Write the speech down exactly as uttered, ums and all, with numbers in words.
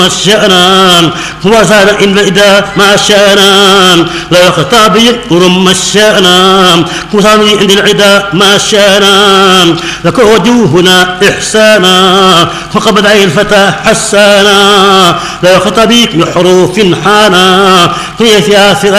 الشأنان وزاد إن إذا ما شأنان لا يخطابي ورم الشأنان وزاد عند العدا ما شأنان لك وجوهنا إحسانا فقبض عين الفتى حسانا لا يخطبيك بحروف حانا هي فيها